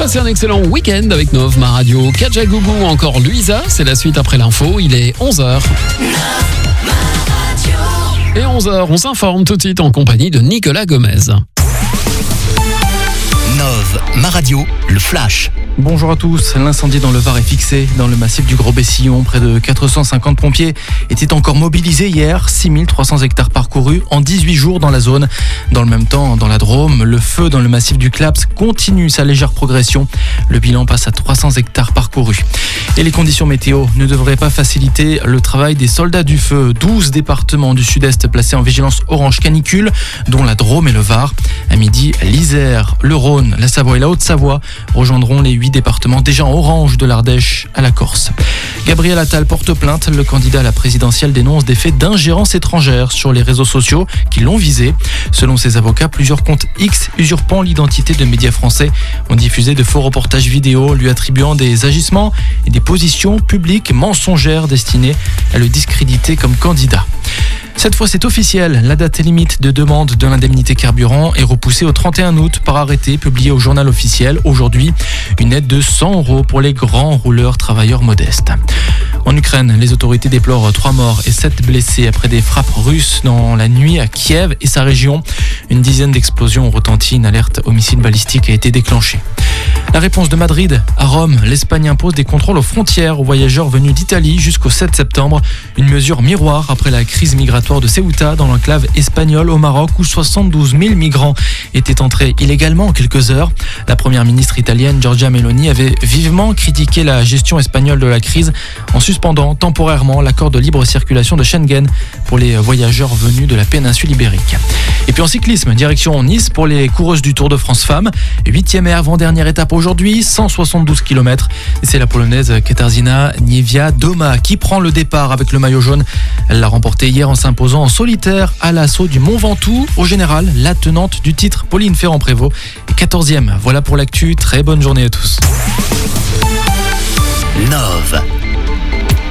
Passez un excellent week-end avec Nov, ma radio, Kajagougou ou encore Luisa. C'est la suite après l'info, il est 11h. Et 11h, on s'informe tout de suite en compagnie de Nicolas Gomez. Nov, ma radio, le flash. Bonjour à tous, l'incendie dans le Var est fixé. Dans le massif du Gros-Bessillon, près de 450 pompiers étaient encore mobilisés hier. 6300 hectares parcourus en 18 jours dans la zone. Dans le même temps, dans la Drôme, le feu dans le massif du Claps continue sa légère progression. Le bilan passe à 300 hectares parcourus. Et les conditions météo ne devraient pas faciliter le travail des soldats du feu. 12 départements du sud-est placés en vigilance orange canicule, dont la Drôme et le Var. À midi, l'Isère, le Rhône, la Savoie et la Haute-Savoie rejoindront les 8 départements déjà en orange de l'Ardèche à la Corse. Gabriel Attal porte plainte. Le candidat à la présidentielle dénonce des faits d'ingérence étrangère sur les réseaux sociaux qui l'ont visé. Selon ses avocats, plusieurs comptes X usurpant l'identité de médias français ont diffusé de faux reportages vidéo lui attribuant des agissements et des positions publiques mensongères destinées à le discréditer comme candidat. Cette fois, c'est officiel. La date limite de demande de l'indemnité carburant est repoussée au 31 août par arrêté publié au journal officiel. Aujourd'hui, une aide de 100 € pour les grands rouleurs travailleurs modestes. En Ukraine, les autorités déplorent 3 morts et 7 blessés après des frappes russes dans la nuit à Kiev et sa région. Une dizaine d'explosions ont retenti. Une alerte homicide balistique a été déclenchée. La réponse de Madrid à Rome, l'Espagne impose des contrôles aux frontières aux voyageurs venus d'Italie jusqu'au 7 septembre. Une mesure miroir après la crise migratoire de Ceuta dans l'enclave espagnole au Maroc où 72 000 migrants étaient entrés illégalement en quelques heures. La première ministre italienne Giorgia Meloni avait vivement critiqué la gestion espagnole de la crise en suspendant temporairement l'accord de libre circulation de Schengen pour les voyageurs venus de la péninsule ibérique. Et puis en cyclisme, direction Nice pour les coureuses du Tour de France Femmes. 8e et avant-dernière étape aujourd'hui, 172 km. C'est la polonaise Katarzyna Niewiadoma qui prend le départ avec le maillot jaune. Elle l'a remporté hier en s'imposant en solitaire à l'assaut du Mont Ventoux. Au général, la tenante du titre, Pauline Ferrand-Prévot, est 14e. Voilà pour l'actu. Très bonne journée à tous. Nov.